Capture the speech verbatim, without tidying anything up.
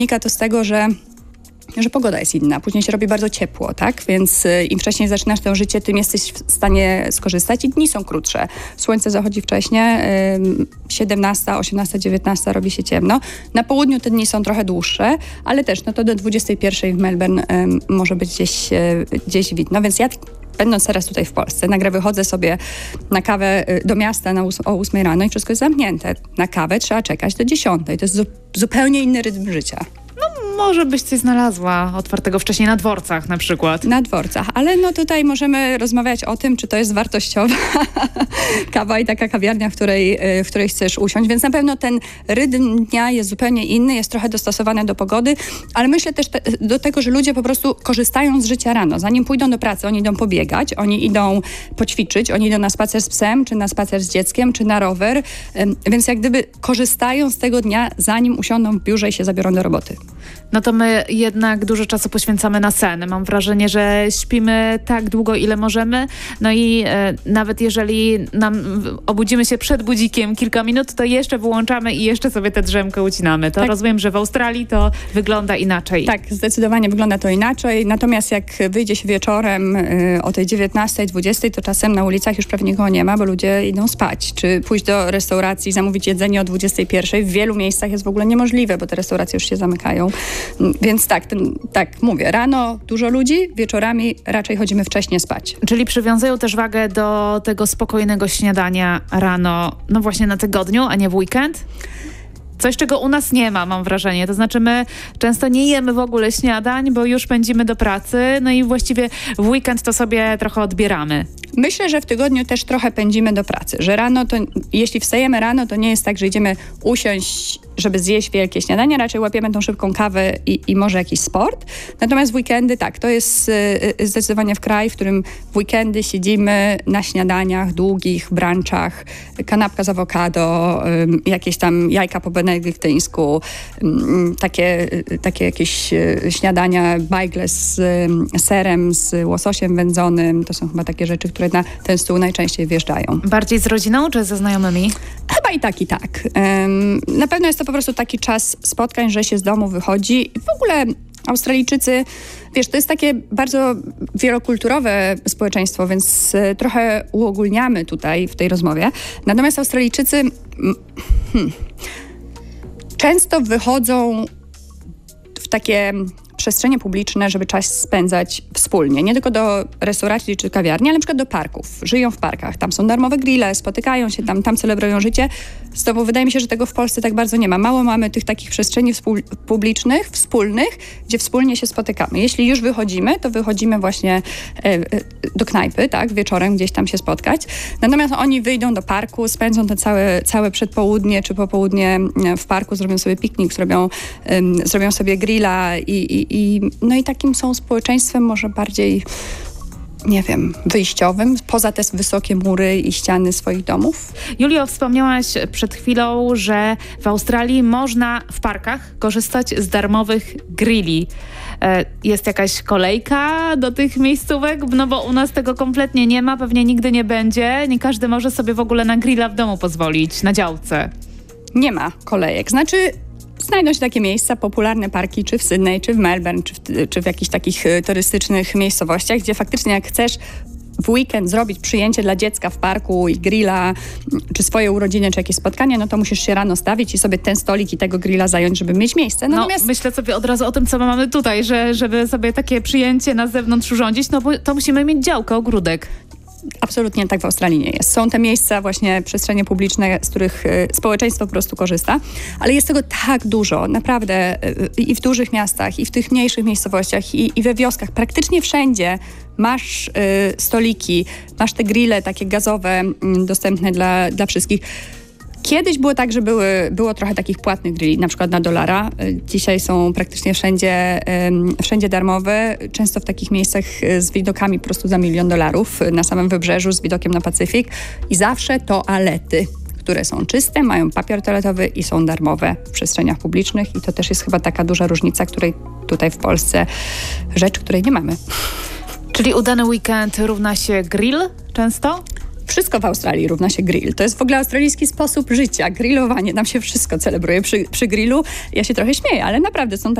wynika to z tego, że że pogoda jest inna, później się robi bardzo ciepło, tak? Więc y, im wcześniej zaczynasz to życie, tym jesteś w stanie skorzystać i dni są krótsze. Słońce zachodzi wcześnie, y, siedemnasta, osiemnasta, dziewiętnasta robi się ciemno. Na południu te dni są trochę dłuższe, ale też no to do dwudziestej pierwszej w Melbourne y, może być gdzieś, y, gdzieś widno, więc ja będąc teraz tutaj w Polsce, nagle wychodzę sobie na kawę do miasta na ós- o ósmej rano i wszystko jest zamknięte. Na kawę trzeba czekać do dziesiątej. To jest zu- zupełnie inny rytm życia. Może byś coś znalazła otwartego wcześniej na dworcach na przykład. Na dworcach, ale no tutaj możemy rozmawiać o tym, czy to jest wartościowa kawa i taka kawiarnia, w której, w której chcesz usiąść, więc na pewno ten rytm dnia jest zupełnie inny, jest trochę dostosowany do pogody, ale myślę też te, do tego, że ludzie po prostu korzystają z życia rano. Zanim pójdą do pracy, oni idą pobiegać, oni idą poćwiczyć, oni idą na spacer z psem, czy na spacer z dzieckiem, czy na rower, więc jak gdyby korzystają z tego dnia, zanim usiądą w biurze i się zabiorą do roboty. No to my jednak dużo czasu poświęcamy na sen. Mam wrażenie, że śpimy tak długo, ile możemy. No i e, nawet jeżeli nam obudzimy się przed budzikiem kilka minut, to jeszcze wyłączamy i jeszcze sobie tę drzemkę ucinamy. To tak. Rozumiem, że w Australii to wygląda inaczej. Tak, zdecydowanie wygląda to inaczej. Natomiast jak wyjdzie się wieczorem y, o tej dziewiętnastej, dwudziestej, to czasem na ulicach już prawie nikogo nie ma, bo ludzie idą spać. Czy pójść do restauracji, zamówić jedzenie o dwudziestej pierwszej. W wielu miejscach jest w ogóle niemożliwe, bo te restauracje już się zamykają. Więc tak, ten, tak mówię, rano dużo ludzi, wieczorami raczej chodzimy wcześnie spać. Czyli przywiązują też wagę do tego spokojnego śniadania rano, no właśnie na tygodniu, a nie w weekend? Coś, czego u nas nie ma, mam wrażenie. To znaczy my często nie jemy w ogóle śniadań, bo już pędzimy do pracy, no i właściwie w weekend to sobie trochę odbieramy. Myślę, że w tygodniu też trochę pędzimy do pracy, że rano to, jeśli wstajemy rano, to nie jest tak, że idziemy usiąść, żeby zjeść wielkie śniadanie, raczej łapiemy tą szybką kawę i, i może jakiś sport. Natomiast w weekendy tak, to jest y, zdecydowanie w kraj, w którym w weekendy siedzimy na śniadaniach, długich brunchach, kanapka z awokado, y, jakieś tam jajka po benedyktyńsku, y, takie, y, takie jakieś y, śniadania, bajgle z y, serem, z łososiem wędzonym. To są chyba takie rzeczy, które na ten stół najczęściej wjeżdżają. Bardziej z rodziną czy ze znajomymi? Chyba i tak, i tak. Um, na pewno jest to po prostu taki czas spotkań, że się z domu wychodzi. I w ogóle Australijczycy, wiesz, to jest takie bardzo wielokulturowe społeczeństwo, więc y, trochę uogólniamy tutaj w tej rozmowie. Natomiast Australijczycy hmm, często wychodzą w takie przestrzenie publiczne, żeby czas spędzać wspólnie. Nie tylko do restauracji czy kawiarni, ale na przykład do parków. Żyją w parkach. Tam są darmowe grille, spotykają się tam, tam celebrują życie. Z tobą wydaje mi się, że tego w Polsce tak bardzo nie ma. Mało mamy tych takich przestrzeni współ- publicznych, wspólnych, gdzie wspólnie się spotykamy. Jeśli już wychodzimy, to wychodzimy właśnie e, e, do knajpy, tak, wieczorem gdzieś tam się spotkać. Natomiast oni wyjdą do parku, spędzą te całe, całe przedpołudnie czy popołudnie w parku, zrobią sobie piknik, zrobią, um, zrobią sobie grilla i, i I, no i takim są społeczeństwem może bardziej, nie wiem, wyjściowym, poza te wysokie mury i ściany swoich domów. Julio, wspomniałaś przed chwilą, że w Australii można w parkach korzystać z darmowych grilli. Jest jakaś kolejka do tych miejscówek? No bo u nas tego kompletnie nie ma, pewnie nigdy nie będzie. Nie każdy może sobie w ogóle na grilla w domu pozwolić, na działce. Nie ma kolejek. Znaczy znajdą się takie miejsca, popularne parki, czy w Sydney, czy w Melbourne, czy w, czy w jakichś takich y, turystycznych miejscowościach, gdzie faktycznie jak chcesz w weekend zrobić przyjęcie dla dziecka w parku i grilla, czy swoje urodziny, czy jakieś spotkanie, no to musisz się rano stawić i sobie ten stolik i tego grilla zająć, żeby mieć miejsce. Natomiast no, myślę sobie od razu o tym, co my mamy tutaj, że żeby sobie takie przyjęcie na zewnątrz urządzić, no bo to musimy mieć działkę, ogródek. Absolutnie tak w Australii nie jest. Są te miejsca, właśnie przestrzenie publiczne, z których y, społeczeństwo po prostu korzysta, ale jest tego tak dużo, naprawdę y, i w dużych miastach, i w tych mniejszych miejscowościach, i, i we wioskach. Praktycznie wszędzie masz y, stoliki, masz te grille takie gazowe y, dostępne dla, dla wszystkich. Kiedyś było tak, że były, było trochę takich płatnych grilli, na przykład na dolara. Dzisiaj są praktycznie wszędzie, wszędzie darmowe, często w takich miejscach z widokami po prostu za milion dolarów, na samym wybrzeżu z widokiem na Pacyfik i zawsze toalety, które są czyste, mają papier toaletowy i są darmowe w przestrzeniach publicznych i to też jest chyba taka duża różnica, której tutaj w Polsce, rzecz, której nie mamy. Czyli udany weekend równa się grill często? wszystko w Australii równa się grill. To jest w ogóle australijski sposób życia, grillowanie. Tam się wszystko celebruje przy, przy grillu. Ja się trochę śmieję, ale naprawdę są